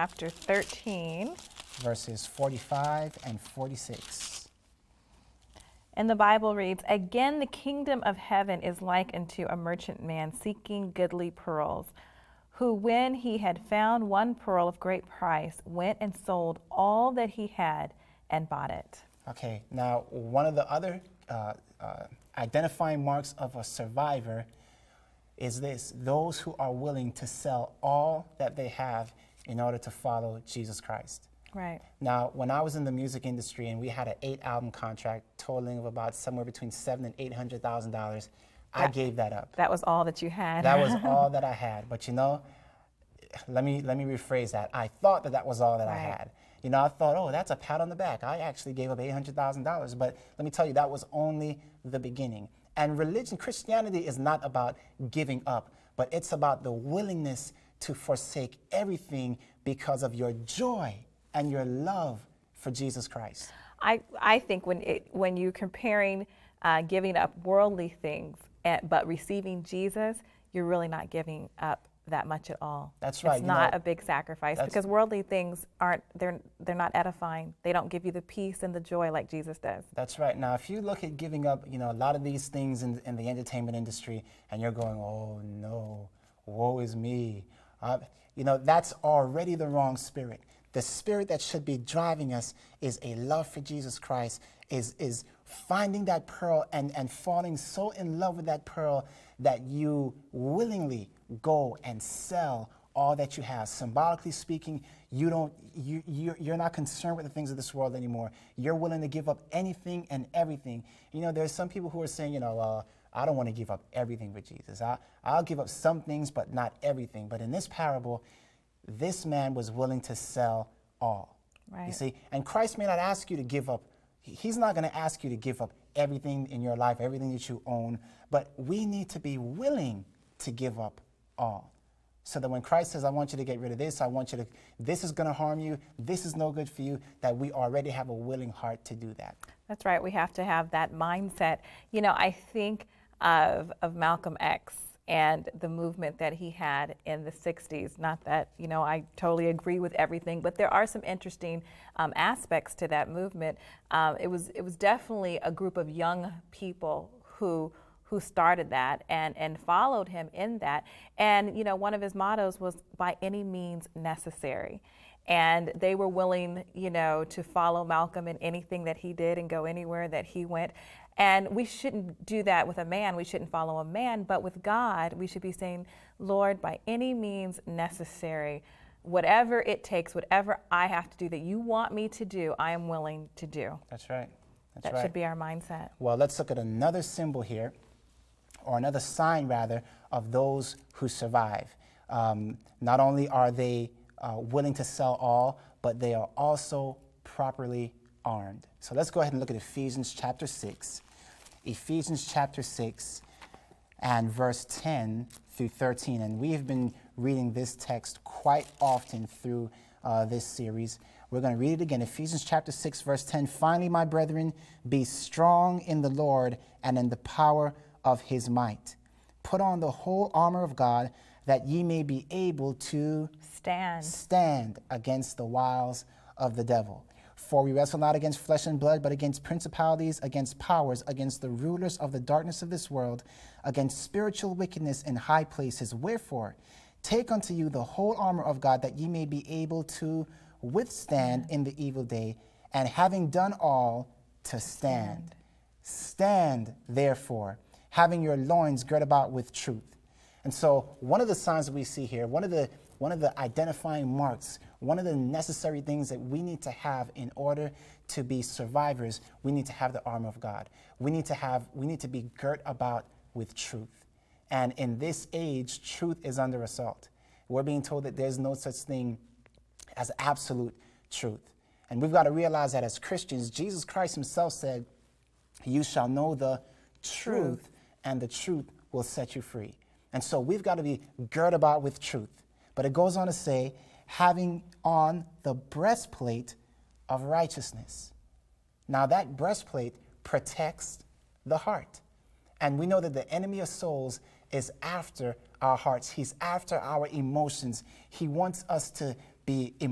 chapter 13. Verses 45 and 46. And the Bible reads, "Again, the kingdom of heaven is like unto a merchant man seeking goodly pearls, who, when he had found one pearl of great price, went and sold all that he had and bought it." Okay, now one of the other identifying marks of a survivor is this: those who are willing to sell all that they have in order to follow Jesus Christ. Right. Now, when I was in the music industry and we had an 8-album contract totaling of about somewhere between $700,000 and $800,000, I gave that up. That was all that you had. That was all that I had. But you know, let me rephrase that. I thought that was all that I had. You know, I thought, oh, that's a pat on the back. I actually gave up $800,000. But let me tell you, that was only the beginning. And religion, Christianity is not about giving up, but it's about the willingness to forsake everything because of your joy and your love for Jesus Christ. I think when you're comparing giving up worldly things but receiving Jesus, you're really not giving up that much at all. That's right. It's not a big sacrifice, because worldly things they're not edifying. They don't give you the peace and the joy like Jesus does. That's right. Now, if you look at giving up, you know, a lot of these things in the entertainment industry, and you're going, oh no, woe is me. You know, that's already the wrong spirit. The spirit that should be driving us is a love for Jesus Christ, is finding that pearl and falling so in love with that pearl that you willingly go and sell all that you have. Symbolically speaking, you're not concerned with the things of this world anymore. You're willing to give up anything and everything. You know, there's some people who are saying, you know, I don't want to give up everything for Jesus. I'll give up some things, but not everything. But in this parable, this man was willing to sell all. Right. You see, and Christ may not ask you to give up. He's not going to ask you to give up everything in your life, everything that you own. But we need to be willing to give up all. So that when Christ says, I want you to get rid of this, this is going to harm you, this is no good for you, that we already have a willing heart to do that. That's right. We have to have that mindset. You know, I think of Malcolm X and the movement that he had in the 60s. Not that, you know, I totally agree with everything, but there are some interesting aspects to that movement. It was definitely a group of young people who started that and followed him in that. And, you know, one of his mottos was, by any means necessary. And they were willing, you know, to follow Malcolm in anything that he did and go anywhere that he went. And we shouldn't do that with a man. We shouldn't follow a man. But with God, we should be saying, Lord, by any means necessary, whatever it takes, whatever I have to do that you want me to do, I am willing to do. That's right. That should be our mindset. Well, let's look at another symbol here, or another sign, rather, of those who survive. Not only are they willing to sell all, but they are also properly armed. So let's go ahead and look at Ephesians chapter 6. Ephesians chapter 6 and verse 10 through 13. And we have been reading this text quite often through this series. We're going to read it again. Ephesians chapter 6, verse 10. Finally, my brethren, be strong in the Lord and in the power of his might. Put on the whole armor of God, that ye may be able to stand against the wiles of the devil. For we wrestle not against flesh and blood, but against principalities, against powers, against the rulers of the darkness of this world, against spiritual wickedness in high places. Wherefore, take unto you the whole armor of God, that ye may be able to withstand in the evil day, and having done all, to stand. Stand, therefore, having your loins girt about with truth. And so one of the signs that we see here, one of the identifying marks, one of the necessary things that we need to have in order to be survivors, we need to have the armor of God. We need to be girt about with truth. And in this age, truth is under assault. We're being told that there's no such thing as absolute truth. And we've got to realize that as Christians, Jesus Christ himself said, you shall know the truth, and the truth will set you free. And so we've got to be girt about with truth. But it goes on to say, having on the breastplate of righteousness. Now that breastplate protects the heart. And we know that the enemy of souls is after our hearts. He's after our emotions. He wants us to be